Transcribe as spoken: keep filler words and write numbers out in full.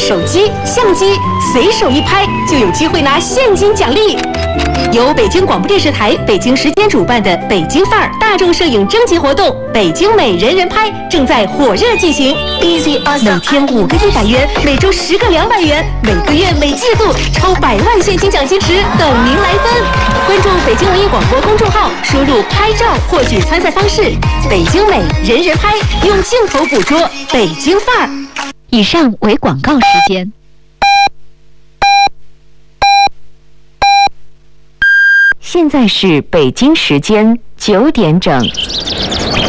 手机、相机，随手一拍就有机会拿现金奖励。由北京广播电视台北京时间主办的北京范儿大众摄影征集活动“北京美人人拍”正在火热进行。每天五个一百元，每周十个两百元，每个月每季度超百万现金奖金池等您来分。关注北京文艺广播公众号，输入“拍照”获取参赛方式。北京美人人拍，用镜头捕捉北京范儿。 以上为广告时间。现在是北京时间九点整。